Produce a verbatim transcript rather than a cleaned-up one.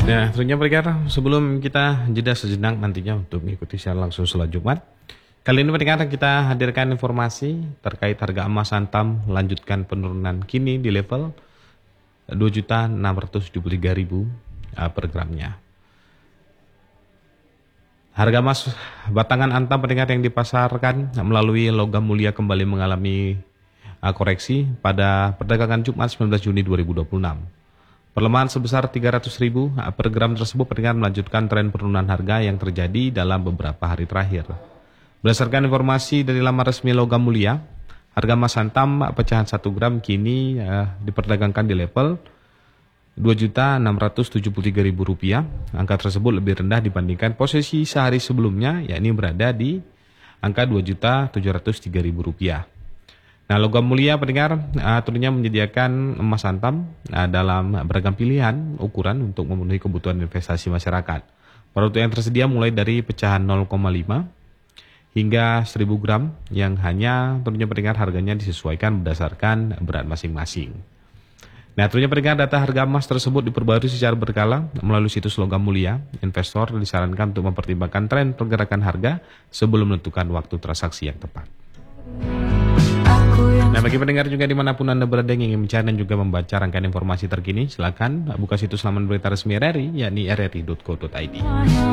Nah, tentunya pendengar, sebelum kita jeda sejenak nantinya untuk mengikuti siaran langsung sholat Jumat. Kali ini pendengar kita hadirkan informasi terkait harga emas Antam lanjutkan penurunan kini di level dua juta enam ratus tujuh puluh tiga ribu per gramnya. Harga emas batangan Antam pendengar yang dipasarkan melalui logam mulia kembali mengalami koreksi pada perdagangan Jumat sembilan belas Juni dua ribu dua puluh enam. Perlemahan sebesar tiga ratus ribu per gram tersebut pendengar melanjutkan tren penurunan harga yang terjadi dalam beberapa hari terakhir. Berdasarkan informasi dari laman resmi logam mulia, harga emas Antam pecahan satu gram kini uh, diperdagangkan di level dua juta enam ratus tujuh puluh tiga ribu rupiah. Angka tersebut lebih rendah dibandingkan posisi sehari sebelumnya, yakni berada di angka dua juta tujuh ratus tiga ribu rupiah. Nah, logam mulia pendengar uh, tentunya menyediakan emas Antam uh, dalam beragam pilihan ukuran untuk memenuhi kebutuhan investasi masyarakat. Produk yang tersedia mulai dari pecahan nol koma lima hingga seribu gram yang hanya tentunya pendengar harganya disesuaikan berdasarkan berat masing-masing. Nah, tentunya pendengar data harga emas tersebut diperbarui secara berkala melalui situs logam mulia. Investor disarankan untuk mempertimbangkan tren pergerakan harga sebelum menentukan waktu transaksi yang tepat. Nah, bagi pendengar juga dimanapun Anda berada yang ingin mencari dan juga membaca rangkaian informasi terkini, silakan buka situs laman berita resmi R R I, yakni r r i titik co titik i d.